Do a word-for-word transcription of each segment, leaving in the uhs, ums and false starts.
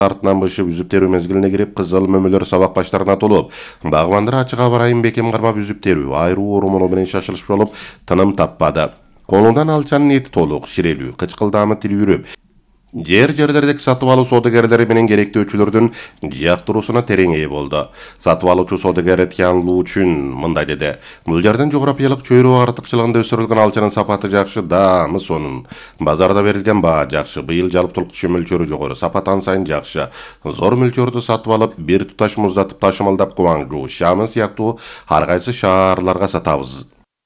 артынан бышып үзүп терүү мезгилине кирип, кызыл мөмөлөр сабак баштарына толуп, багбандар ачык абарайын бекем кармап үзүп терүү, айруу оромоло менен шашылыш болуп, тыным таппады. Колундан алчанын эти толук, ширелүү, кычкылдаамы тили үрүп, жер жерлердеги сатып алуу соодагерлери менен керектөөчүлөрдүн жактыруусуна терең ээ болду. Сатып алуучу соодагер Тян Лу Чүн мындай деди: Бул жерден жографиялык чөйрө артыкчылыгында өсүрүлгөн алчанын сапаты жакшы, даамы сонун. Базарда берилген баа жакшы, быйыл жалптылык түшүм мөлчөрү жогору, сапат ан сайын жакшы. Зор мөлчөрдү сатып алып, бир туташ муздатып ташымалдап Гуаңжу, Шамын сыяктуу ар кайсы шаарларга сатабыз.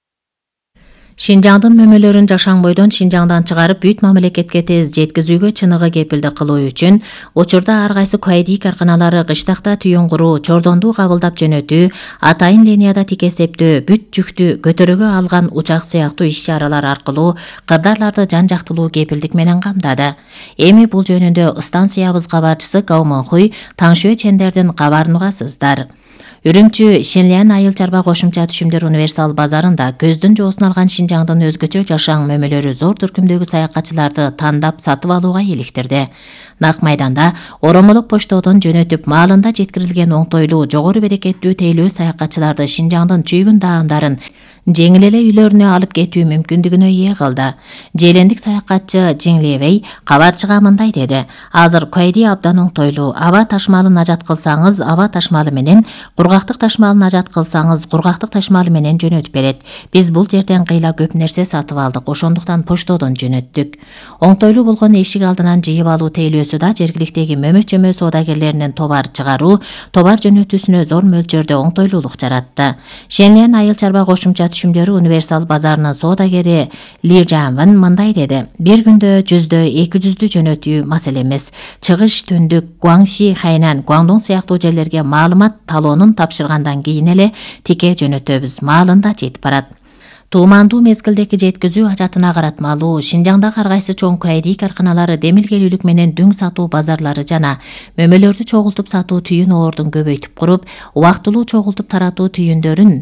Шинжаңдын мөмөлөрүн Жашаңбойдон Шинжаңдан чыгарып бүт мамлекетке тез жеткизүүгө чыныгы кепилдик кылуу үчүн учурда ар кайсы куайди карканалары кыштакта түйүн куруу, чордонду кабылдап жөнөтүү, атайын линияда тик эсептөө, бүт жүктү көтөрүүгө алган учак сыяктуу иш-чаралар аркылуу кырдаарларды жан жактылуу кепилдик менен камдады. Эми бул жөнүндө станциябыз кабарчысы Гау Монхуй Таңшуэ Чендердин кабарын угасыздар. Үрүмчү Шинлян айыл чарба кошумча түшүмдөр универсал базарында көздүн жоосун алган Шинжаңдын өзгөчө жашаң мөмөлөрү зор түркүмдөгү саякатчыларды тандап сатып алууга иликтирди. Нак майданда оромолук поштодон жөнөтүп маалында жеткирилген оңтойлуу, жогору берекеттүү тейлөө саякатчыларды Шинжаңдын чүйгүн даамдарын жеңил эле үйлөрүнө алып кетүү мүмкүндүгүнө ээ кылды. Желендик саякатчы Жиңлебей кабарчыга мындай деди: Азыр куайди абдан оңтойлуу. Аба ташмалын ажат кылсаңыз, аба ташмалы менен, кургактык ташмалын ажат кылсаңыз, кургактык ташмалы менен жөнөтүп берет. Биз бул жерден кыйла көп нерсе сатып алдык, ошондуктан поштодон жөнөттүк. Оңтойлуу болгон эшик алдынан жыйып алуу тейлөөсү да жергиликтеги мөмө-чөмө соодагерлеринин товар чыгаруу, товар жөнөтүүсүнө зор мөлчөрдө оңтойлуулук жаратты. Шенлен айыл чарба кошумча түшүмдөрү универсал базарынын соодагери Ли Жанвын мындай деди: Бир күндө жүздө, эки жүздү жөнөтүү маселе эмес. Чыгыш Түндүк, Гуаңши, Хайнан, Гуаңдун сыяктуу жерлерге маалымат талоонун тапшыргандан кийин эле тике жөнөтөбүз. Маалында жетип барат. Туумандуу мезгилдеки жеткизүү ажатына каратмалуу Шинжаңдагы ар кайсы чоң куайди карканалары демилгелүүлүк менен дүң сатуу базарлары жана мөмөлөрдү чогултуп сатуу түйүн оордун көбөйтүп куруп, убактылуу чогултуп таратуу түйүндөрүн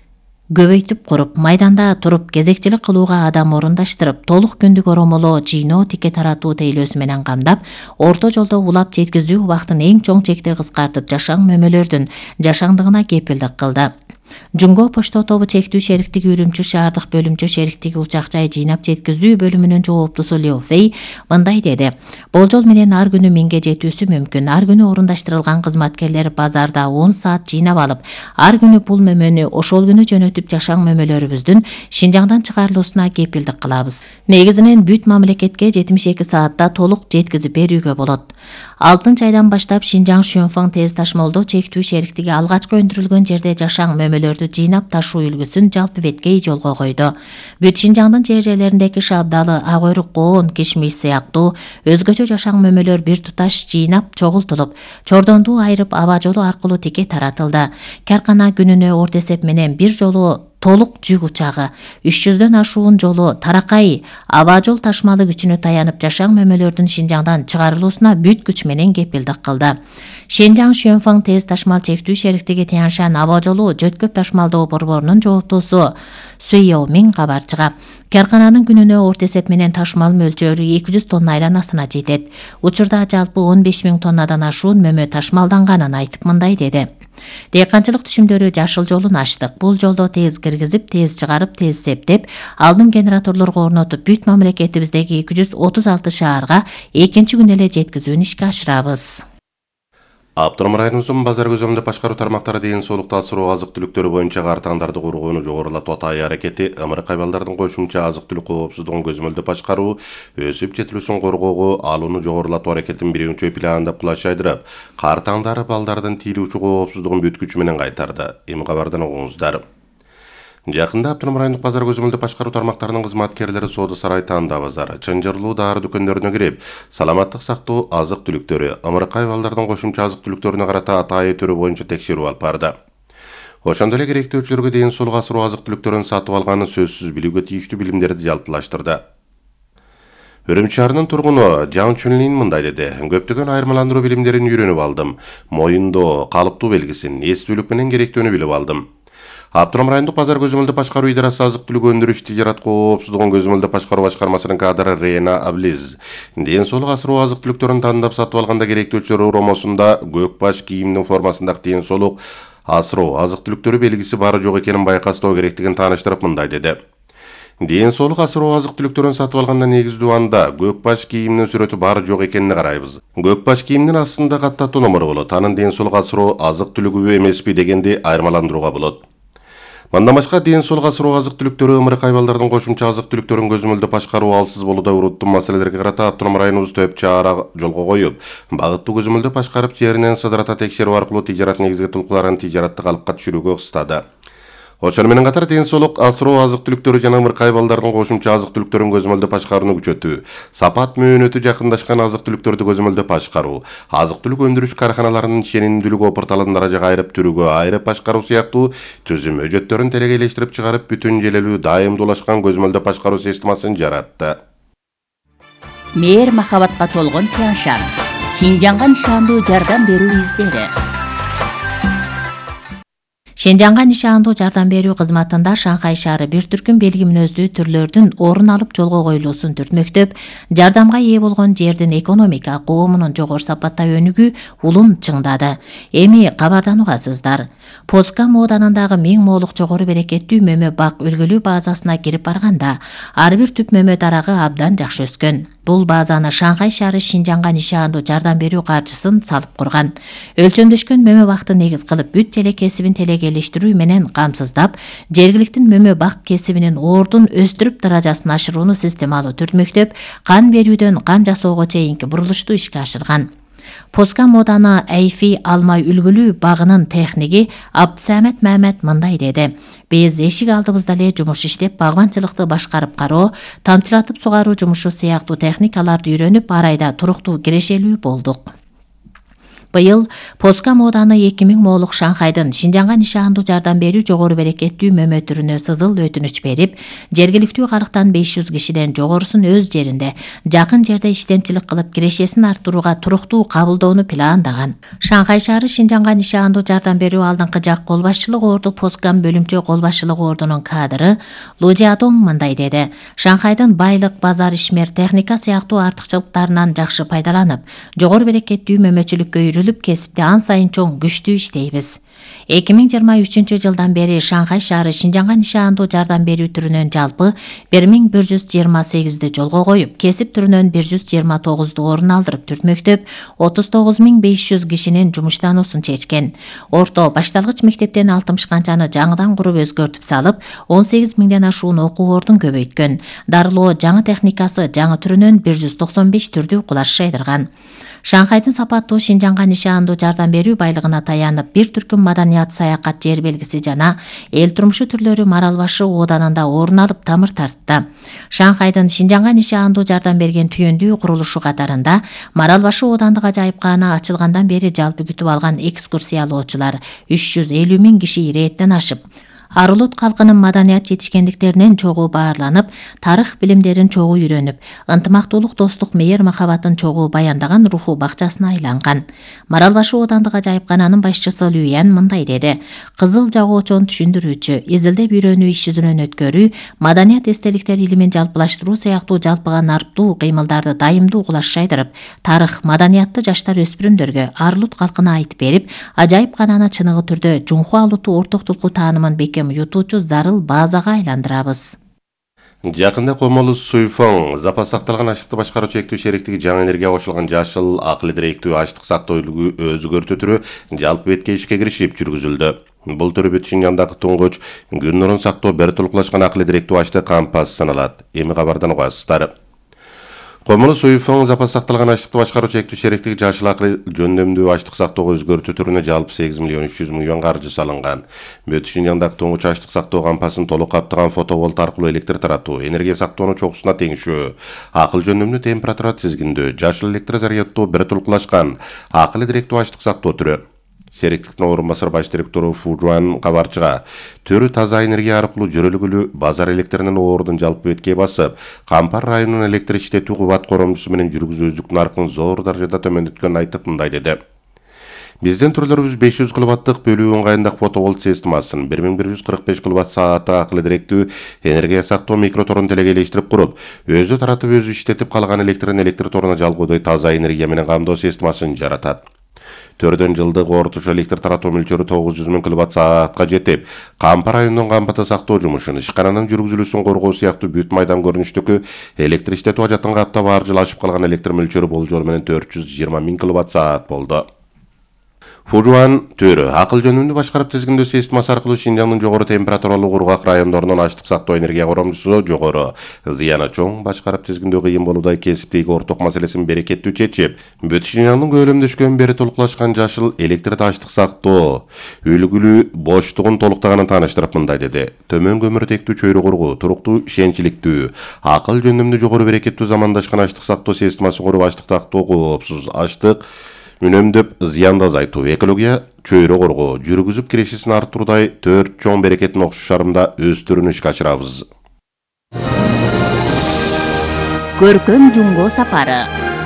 көбөйтүп куруп, майданда туруп кезекчилик кылууга адам орундаштырып, толук күндүк оромолоо жыйноо тике таратуу тейлөөсү менен камдап, орто жолдо улап жеткизүү убактын эң чоң чекти кыскартып, жашаң мөмөлөрдүн жашаңдыгына кепилдик кылды. Жунго почто тобу чектүү шериктиги Үрүмчү шаардык бөлүмчө шериктиги учак жай жыйнап жеткизүү бөлүмүнүн жооптусу Лиу Фэй мындай деди: Болжол менен ар күнү миңге жетүүсү мүмкүн. Ар күнү орундаштырылган кызматкерлер базарда он саат жыйнап алып, ар күнү бул мөмөнү ошол күнү жөнөтүп жашаң мөмөлөрүбүздүн Шинжаңдан чыгарылуусуна кепилдик кылабыз. Негизинен бүт мамлекетке жетимиш эки саатта толук жеткизип берүүгө болот. алтынчы айдан баштап Шинжаң Шүнфаң тез ташмалдоо чектүү шериктиги алгачкы өндүрүлгөн жерде жашаң мөмөлөрдү жыйнап ташуу үлгүсүн жалпы беткей жолго койду. Бүт Шинжаңдын жер жерлериндеги шабдалы, ак өйрүк коон, кишмиш сыяктуу өзгөчө жашаң мөмөлөр бир туташ жыйнап чогултулуп, чордонду айырып аба жолу аркылуу тике таратылды. Каркана күнүнө орто эсеп менен бир жолу толук жүк учагы, үч жүздөн ашуун жолу таракай аба жол ташмалы күчүнө таянып жашаң мөмөлөрдүн Шинжаңдан чыгарылуусуна бүт күч менен кепилдик кылды. Шинжаң Шүнфаң тез ташмал чектүү шериктиги Тяншан аба жолу жөткөп ташмалдоо борборунун жооптусу Суйяо Мин кабарчыга: Каркананын күнүнө орто эсеп менен ташмал мөлчөрү эки жүз тонна айланасына жетет. Учурда жалпы он беш миң тоннадан ашуун мөмө ташмалданганын айтып мындай деди: Дыйканчылык түшүмдөрү жашыл жолун ачтык. Бул жолдо тез киргизип, тез чыгарып, тез септеп, алдын генераторлорго орнотуп, бүт мамлекетибиздеги эки жүз отуз алты шаарга экинчи күнү эле жеткизүүнү ишке ашырабыз. Автоном районубуздун базар көзөмдөп башкаруу тармактары ден соолукту асыруу азык-түлүктөрү боюнча картаңдарды коргоону жогорулатуу атай аракети ымырык айбалдардын кошумча азык-түлүк коопсуздугун көзөмөлдөп башкаруу, өсүп жетилүүсүн коргоого алууну жогорулатуу аракетин биринчи пландап кулаш айдырып, картаңдары балдардын тийилүүчү коопсуздугун бүт күчү менен кайтарды. Эми кабардан угуңуздар. Жакында Автоном райондук базар көзөмөлдөп башкаруу тармактарынын кызматкерлери Соода сарай Танда базары, Чынжырлуу дары дүкөндөрүнө кирип, саламаттык сактоо азык-түлүктөрү, ымырык айбалдардын кошумча азык-түлүктөрүнө карата атайы түрү боюнча текшерүү алып барды. Ошондой эле керектөөчүлөргө ден соолук асыруу азык-түлүктөрүн сатып алганы сөзсүз билүүгө тийиштүү билимдерди жалпылаштырды. Үрүмчү шаарынын тургуну Жан Чүнлин мындай деди: Көптөгөн айырмаландыруу билимдерин үйрөнүп алдым. Моюндоо калыптуу белгисин, эстүүлүк менен керектүүнү билип алдым. Автоном райондук базар көзөмөлдү башкаруу идарасы азык-түлүк өндүрүш тижарат коопсуздугун көзөмөлдү башкаруу башкармасынын кадры Рена Аблиз ден соолук асыруу азык-түлүктөрүн тандап сатып алганда керектүүчүлөр уромосунда көк баш кийимдин формасындагы ден соолук асыруу азык-түлүктөрү белгиси бары жок экенин байкастоо керектигин тааныштырып мындай деди. Ден соолук асыруу азык-түлүктөрүн сатып алганда негиздүү анда көк баш кийимдин сүрөтү бары жок экенине карайбыз. Көк баш кийимдин астында каттатуу номуру болот. Анын ден соолук асыруу азык-түлүгүбү эмеспи дегенди айырмаландырууга болот. Мындан башка ден соолук асыруу азык-түлүктөрү ымырык айбалдардын кошумча азык-түлүктөрүн көзөмөлдөө башкаруу алсыз болууда уруттуу маселелерге карата автоном районубуз төп чара жолго коюп, багыттуу көзөмөлдөө башкарып жеринен сыдырата текшерүү аркылуу тижарат негизги тулкуларын тижараттык калыпка түшүрүүгө устады. Ошону менен катар ден соолук асыруу азык-түлүктөрү жана ымырык айбалдардын кошумча азык-түлүктөрүн көзөмөлдөө башкарууну күчөтүү, сапат мөөнөтү жакындашкан азык-түлүктөрдү көзөмөлдөө башкаруу, азык-түлүк өндүрүш карканаларынын ишенимдүүлүгү опурталын даражага айырып түрүгө айырып башкаруу сыяктуу түзүм өжөттөрүн телегейлештирип чыгарып бүтүн желелүү дайымдуулашкан көзөмөлдөө башкаруу системасын жаратты. Мээр махабатка толгон Тяншан, Шинжаңга нишандуу жардам берүү издери. Шинжаңга нишандуу жардам берүү кызматында Шанхай шаары бир түркүм белги мүнөздүү түрлөрдүн орун алып жолго коюлуусун түртмөктөп, жардамга ээ болгон жердин экономика коомунун жогору сапатта өнүгүү улун чыңдады. Эми кабардан угасыздар. Поска мооданындагы миң моолук жогору берекеттүү мөмө бак үлгүлүү базасына кирип барганда, ар бир түп мөмө дарагы абдан жакшы өскөн. Бул базаны Шанхай шаары Шинжаңга нишандуу жардам берүү каржысын салып курган. Өлчөмдөшкөн мөмө бакты негиз кылып бүт эле кесибин телегейлештирүү менен камсыздап, жергиликтин мөмө бак кесибинин ордун өстүрүп даражасын ашырууну системалуу түртмөктөп, кан берүүдөн кан жасоого чейинки бурулушту ишке ашырган. Поска моданы Айфи алма үлгүлүү багынын техниги Абдсамет Мамет мындай деди. Биз эшик алдыбызда эле жумуш иштеп, багбанчылыкты башкарып кароо, тамчылатып сугаруу жумушу сыяктуу техникаларды үйрөнүп, арайда туруктуу кирешелүү болдук. Быйыл Поска моданы эки миң моолук Шанхайдын Шинжаңга нишандуу жардам берүү жогору берекеттүү мөмө түрүнө сызыл өтүнүч берип, жергиликтүү калыктан беш жүз кишиден жогорусун өз жеринде, жакын жерде иштемчилик кылып кирешесин арттырууга туруктуу кабылдоону пландаган. Шанхай шаары Шинжаңга нишандуу жардам берүү алдыңкы жак кол башчылык орду Поскам бөлүмчө кол башчылык ордунун кадры Лу Жиадong мындай деди. Шанхайдын байлык, базар, ишмер, техника сыяктуу артыкчылыктарынан жакшы пайдаланып, жогору берекеттүү мөмөчүлүккө кесипте ан сайын чоң күчтүү иштейбиз. эки миң жыйырма үчүнчү жылдан бери Шанхай шаары Шинжаңга нишандуу жардам берүү түрүнөн жалпы бир миң бир жүз жыйырма сегизди жолго коюп, кесип түрүнөн бир жүз жыйырма тогузду орун алдырып түртмөктөп, отуз тогуз миң беш жүз кишинин жумуштануусун чечкен. Орто башталгыч мектептен алтымыш канчаны жаңыдан куруп өзгөртүп салып, он сегиз миңден ашуун окуу ордун көбөйткөн. Дарылоо жаңы техникасы жаңы түрүнөн бир жүз токсон беш түрдү кулаш жайдырган. Шанхайдын сапаттуу Шинжаңга нишандуу жардам берүү байлыгына таянып, бир түркүм маданият, саякат, жер белгиси жана эл турмушу түрлөрү Марал башы ооданында орун алып тамыр тартты. Шанхайдын Шинжаңга нишандуу жардам берген түйүндүү курулушу катарында Марал башы оодандык ажайыпкаана ачылгандан бери жалпы күтүп алган экскурсиялоочулар үч жүз элүү миң киши ирээттен ашып, Арулут калкынын маданият жетишкендиктеринен чогуу баарланып, тарых билимдерин чогуу үйрөнүп, ынтымактуулук, достук, мээр махабатын чогуу баяндаган руху бакчасына айланган. Марал башы оодандык ажайыпкаананын башчысы Люян мындай деди. Кызыл жагоочон түшүндүрүүчү, изилдеп үйрөнүү иш жүзүнөн өткөрүү, маданият эстеликтер илимин жалпылаштыруу сыяктуу жалпыга нарттуу кыймылдарды дайымдуу кулаш жайдырып, тарых, маданиятты жаштар өспүрүмдөргө, Арулут калкына айтып берип, ажайыпкаананы чыныгы түрдө Жунхуа улуттуу орток тулку таанымын бекем ютуучу зарыл базага айландырабыз. Жакында Комолу Суйфоң запас сакталган аштыкты башкаруу чектүү шериктиги жаңы энергия кошулган жашыл акыл идиректүү аштык сактоо өзгөртүү түрү жалпы бетке ишке киришип жүргүзүлдү. Бул түрү бүт Шинжаңдагы туңгуч күн нурун сактоо бир толуклашкан акыл идиректүү аштык кампас саналат. Эми кабардан угасыздар. Комолу Суйфоң запас сакталган аштыкты башкаруу чектүү шериктиги жашыл акыл жөндөмдүү аштык сактоого өзгөртүү түрүнө жалпы сегиз миллион үч жүз миң юан каржы салынган. Бүт Шинжаңдагы туңгуч аштык сактоо кампасын толук каптаган фотоволт аркылуу электр таратуу, энергия сактоонун чогусуна теңишүү, акыл жөндөмдүү температура тизгиндөө, жашыл электр зарядтоо бир толуклашкан акыл идиректүү аштык сактоо түрү. Шериктиктин орун басар баш директору Фу Жуан кабарчыга түрү таза энергия аркылуу жөрөлгүлүү базар электринин ордун жалпы бетке басып, Кампар районунун электр иштетүү кубат коромчусу менен жүргүзүүчүлүк наркын зор даражада төмөндөткөнүн айтып мындай деди. Бизден түрлөрүбүз беш жүз киловаттык бөлүү ыңгайындагы фотоволт системасын бир миң бир жүз кырк беш киловатт сааты акылы директүү энергия сактоо микроторун телегейлештирип куруп, өзү таратып өзү иштетип калган электрин электр торуна жалгоодой таза энергия менен камдоо системасын жаратат. Төрдөн жылдык орточо электр таратуу мөлчөрү тогуз жүз миң киловатт саатка жетип, Кампа районунун кампаты сактоо жумушун, ишкананын жүргүзүлүүсүн коргоо сыяктуу бүт майдан көрүнүштөгү электр иштетүү ажатын каптап ар жыл ашып калган электр мөлчөрү болжол менен төрт жүз жыйырма миң киловатт саат болду. Фужуан төрү акыл жөнүндө башкарып тизгиндөө системасы аркылуу Шинжаңдын жогору температуралуу кургак райондорунун аштык сактоо энергия коромчусу жогору, зыяны чоң башкарып тизгиндөө кыйын болуудай кесиптеги орток маселесин берекеттүү чечип, бүт Шинжаңдын көлөмдөшкөн бери толукташкан жашыл электрди аштык сактоо үлгүлүү боштугун толуктаганын тааныштырып мындай деди: төмөн көмүртектүү чөйрө кургуу, туруктуу ишенчиликтүү, акыл жөнүндө жогору берекеттүү замандашкан аштык сактоо системасын куруп, аштык сактоо коопсуз аштык үнөмдөп зыянды азайтуу, экология чөйрө коргоо, жүргүзүп кирешесин арттыруудай төрт чоң берекеттин окшош шарымда өстүрүүнү ишке ашырабыз. Көркөм жумго сапары.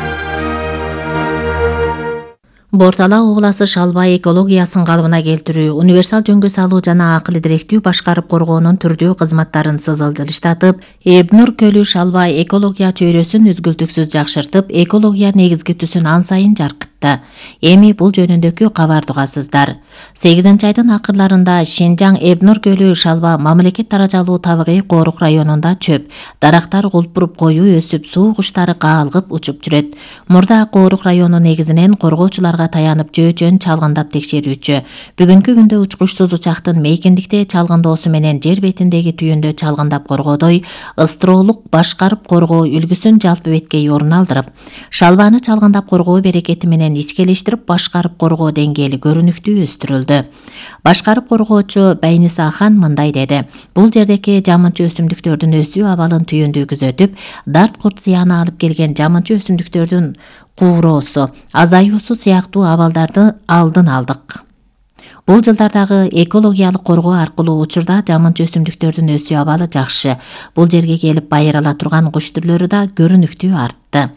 Бортала обласы Шалбай экологиясын калыбына келтирүү, универсал жөнгө салуу жана акыл директүү башкарып коргоонун түрдүү кызматтарын сызылдырыштатып, Эбнур көлү Шалбай экология чөйрөсүн үзгүлтүксүз жакшыртып, экология негизги түсүн ан сайын жаркытты. Эми бул жөнүндөгү кабар тугасыздар. сегизинчи айдын акырларында Шинжаң Эбнур көлү Шалба мамлекет даражалуу табигый корук районунда чөп, дарактар кулпуруп коюу өсүп, суу куштары каалгып учуп жүрөт. Мурда корук району негизинен коргоочуларга таянып жөө-жөн чалгындап текшерүүчү. Бүгүнкү күндө учкучсуз учактын мейкиндикте чалгындоосу менен жер бетиндеги түйүндө чалгындап коргоодой ыстыроолук башкарып коргоо үлгүсүн жалпы беткей орун алдырып, Шалбаны чалгындап коргоо берекети менен ичкелештирип башкарып коргоо деңгээли көрүнүктүү өстүрүлдү. Башкарып коргоочу Байниса Ахан мындай деди: бул жердеки жамынчы өсүмдүктөрдүн өсүү абалын түйүндүү күзөтүп, дарт курт зыяны алып келген жамынчы өсүмдүктөрдүн кууроосу, азаюусу сыяктуу абалдарды алдын алдык. Бул жылдардагы экологиялык коргоо аркылуу учурда жамынчы өсүмдүктөрдүн өсүү абалы жакшы. Бул жерге келип байырала турган куш түрлөрү да көрүнүктүү артты.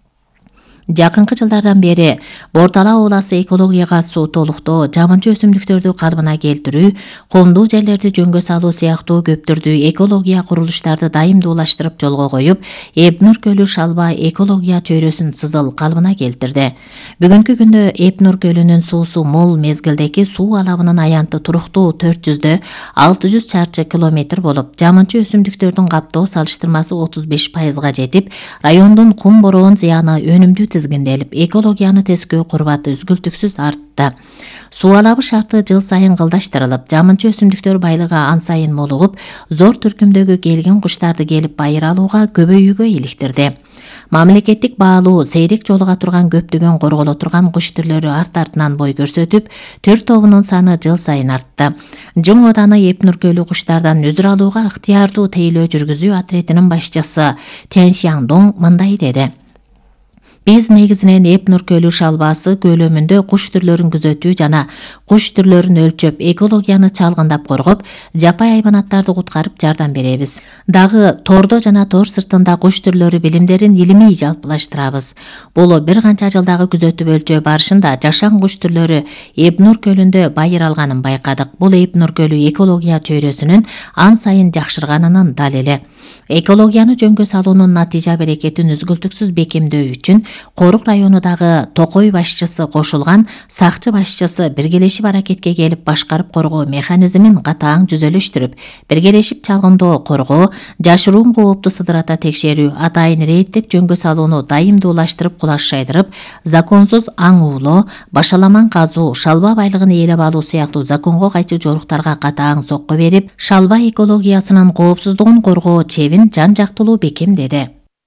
Жакынкы жылдардан бери Бортала обласы экологияга суу толуктоо, жамынчы өсүмдүктөрдү калыбына келтирүү, коомдуу жерлерди жөнгө салуу сыяктуу көптүрдүү экология курулуштарды дайымдуулаштырып жолго коюп, Эбнур көлү Шалба экология чөйрөсүн сызыл калыбына келтирди. Бүгүнкү күндө Эбнур көлүнүн суусу мол, мезгилдеки суу алабынын аянты туруктуу төрт жүздө алты жүз чарчы километр болуп, жамынчы өсүмдүктөрдүн каптоо салыштырмасы отуз беш пайызга жетип, райондун кум бороон зыяны өнүмдүү тизгинделип, экологияны тескөө курбаты үзгүлтүксүз артты. Суу алабы шарты жыл сайын кылдаштырылып, жамынчы өсүмдүктөр байлыгы ан сайын молугуп, зор түркүмдөгү келген куштарды келип байыр алууга көбөйүүгө иликтирди. Мамлекеттик баалуу сейрек жолуга турган көптөгөн корголо турган куш түрлөрү арт-артынан бой көрсөтүп, төрт тобунун саны жыл сайын артты. Жың Оданы Эбнур көлү куштардан өзүр алууга ыктыярдуу тейлөө жүргүзүү отрядынын башчысы Тяньшяндоң мындай деди: Биз негизинен Эбнур көлү Шалбасы көлөмүндө куш түрлөрүн күзөтүү жана куш түрлөрүн өлчөп, экологияны чалгындап коргоп, жапай айбанаттарды куткарып жардам беребиз. Дагы тордо жана тор сыртында куш түрлөрү билимдерин илимий жалпылаштырабыз. Бул бир канча жылдагы күзөтүп өлчөө барышында жашан куш түрлөрү Эбнур көлүндө байыр алганын байкадык. Бул Эбнур көлү экология чөйрөсүнүн ан сайын жакшырганынын далили. Экологияны жөнгө салуунун натыйжа берекетин үзгүлтүксүз бекемдөө үчүн Корук районундагы Токой башчысы кошулган сакчы башчысы биргелешип аракетке келип башкарып коргоо механизмин катаң жүзөлөштүрүп, биргелешип чалгындоо коргоо, жашыруун коопту сыдырата текшерүү, атайын рейттеп жөнгө салууну дайымдуулаштырып кулаш шайдырып, законсуз аң уулоо, башаламан казуу, шалба байлыгын ээлеп алуу сыяктуу законго кайчы жоруктарга катаң сокко берип, шалба экологиясынын коопсуздугун коргоо чебин жан жактылуу бекемдеди.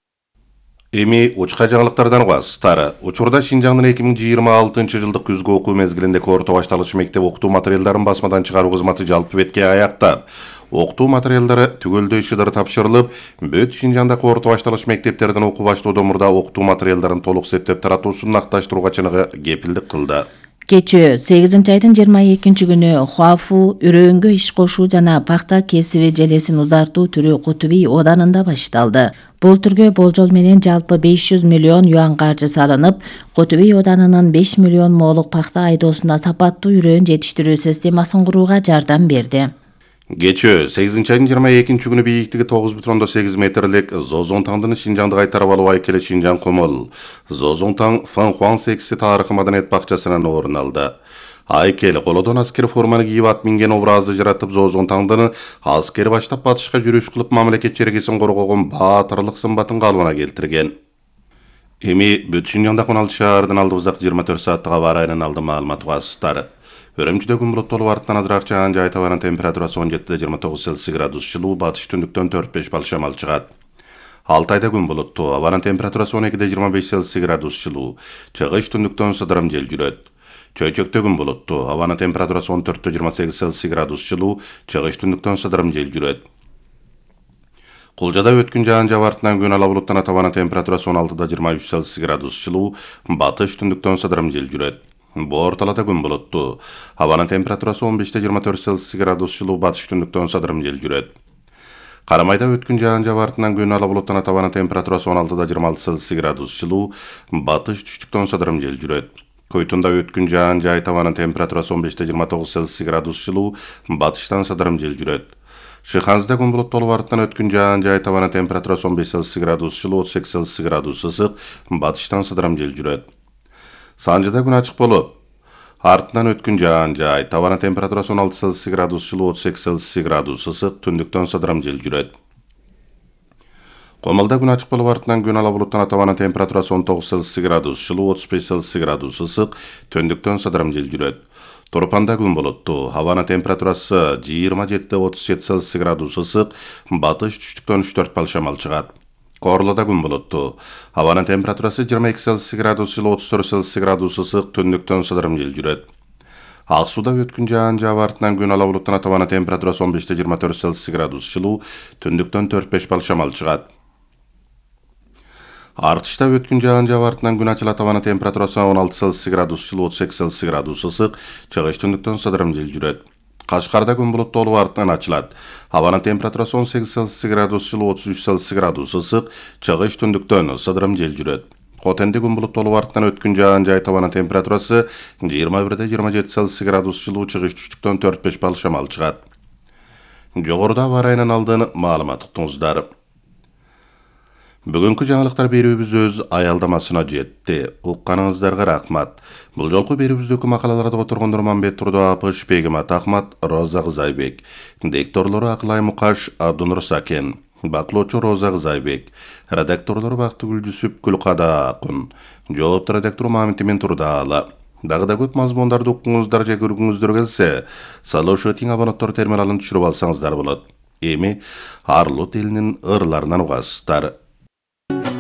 Эми учка жаңылыктардан угасыздар. Учурда Шинжаңдын эки миң жыйырма алтынчы жылдык күзгү окуу мезгилиндеги орто башталыш мектеп окутуу материалдарын басмадан чыгаруу кызматы жалпы бетке аяктап, окутуу материалдары түгөлдөй шыдыр тапшырылып, бүт Шинжаңдагы орто башталыш мектептердин окуу баштоодон мурда окутуу материалдарын толук септеп таратуусун накташтырууга чыныгы кепилдик кылды. Кечөө сегизинчи айдын жыйырма экинчи күнү Хуафу үрөөнгө иш кошуу жана пахта кесиби желесин узартуу түрү Кутуби оданында башталды. Бул түргө болжол менен жалпы беш жүз миллион юан каржы салынып, Кутуби оданынын беш миллион моолук пахта айдоосуна сапаттуу үрөөн жетиштирүү системасын курууга жардам берди. Кечөө сегизинчи айдын жыйырма экинчи күнү бийиктиги тогуз бүтүн ондон сегиз метрлик Зозоңтаңдын Шинжаңды кайтарып алуу айкели Шинжаң Кумул Зозоңтаң Фан Хуан Секси тарыхый маданият бакчасынан орун алды. Айкел колодон аскери форманы кийип ат минген образды жаратып Зозоңтаңдын аскери баштап батышка жүрүш кылып мамлекет чергесин коргогон баатырлык сымбатын калыбына келтирген. Эми бүт Шинжаңда он алты шаардын алды узак жыйырма төрт сааттык аба ырайынан алды маалымат угасыздар. Үрөмчүдө күн булуттуу болуп артынан азыраак жаан жай табанын температурасы он жети жыйырма тогуз Цельсий градус жылуу, батыш түндүктөн төрт беш балл шамал чыгат. Алтайда күн булуттуу, абанын температурасы он эки жыйырма беш Цельсий градус жылуу, чыгыш түндүктөн сыдырым жел жүрөт. Чөйчөктө күн булуттуу, абанын температурасы он төрт жыйырма сегиз Цельсий градус жылуу, чыгыш түндүктөн сыдырым жел жүрөт. Кулжада өткүн жаан жаап артынан күн ала булуттан атабанын температурасы он алты жыйырма үч Цельсий градус жылуу, батыш түндүктөн сыдырым жел жүрөт. Борталада күн булуттуу, абанын температурасы он беш жыйырма төрт Цельсий градус жылуу, батыш түндүктөн сыдырым жел жүрөт. Карамайда өткүн жаан жаап артынан күн ала булуттан атабанын температурасы он алты жыйырма алты Цельсий градус жылуу, батыш түштүктөн сыдырым жел жүрөт. Койтунда өткүн жаан жай табанын температурасы он беш жыйырма тогуз Цельсий градус жылуу, батыштан сыдырым жел жүрөт. Шыханзда күн булуттуу болуп артынан өткүн жаан жай табанын температурасы он беш Цельсий градус жылуу, отуз эки Цельсий градус ысык, батыштан сыдырым жел жүрөт. Санжыда күн ачык болуп, артынан өткүн жаан жай табанын температурасы он алты Цельсий градус жылуу, отуз эки Цельсий градус ысык, түндүктөн сыдырым жел жүрөт. Комалда күн ачык болуп артынан күн ала булуттан атабанын температурасы он тогуз Цельсий градус жылуу, отуз беш Цельсий градус ысык, түндүктөн сыдырым жел жүрөт. Торпанда күн булуттуу, абанын температурасы жыйырма жети отуз жети Цельсий градус ысык, батыш түштүктөн үч төрт балл шамал чыгат. Корлода күн булуттуу, абанын температурасы жыйырма эки Цельсий градус жылуу, отуз төрт Цельсий градус ысык, түндүктөн сыдырым жел жүрөт. Ак сууда өткүн жаан жаап артынан күн ала булуттан атабанын температурасы он беш жыйырма төрт Цельсий градус жылуу, түндүктөн төрт беш балл шамал чыгат. Артышта өткүн жаан жаап артынан күн ачылат, абанын температурасы он алты Цельсий градус жылуу, отуз эки Цельсий градус ысык, чыгыш түндүктөн сыдырым жел жүрөт. Кашкарда күн булуттуу болуп артынан ачылат. Абанын температурасы он сегиз Цельсий градус жылуу, отуз үч Цельсий градус ысык, чыгыш түндүктөн сыдырым жел жүрөт. Хотенде күн булуттуу болуп артынан өткүн жаан жай табанын температурасы жыйырма бир жыйырма жети Цельсий градус жылуу, чыгыш түштүктөн төрт беш балл шамал чыгат. Жогоруда аба ырайынан алдын маалымат уктуңуздар. Бүгүнкү жаңылыктар берүүбүз өз аялдамасына жетти. Укканыңыздарга рахмат. Бул жолку берүүбүздөгү макалаларды которгон Нурманбет Турдуапыш, Бегимат Ахмат, Роза Кызайбек. Дикторлору Акылай Мукаш, Абдунур Сакен. Баклоочу Роза Кызайбек. Редакторлору Бактыгүл Жүсүп, Күлкада Акун. Жоопту редактору Мамитимен Турдаала. Дагы да көп мазмундарды уккуңуздар же көргүңүздөр келсе, салышы тиң абонаттар терминалын түшүрүп алсаңыздар болот. Эми арлуу тилинин ырларынан угасыздар.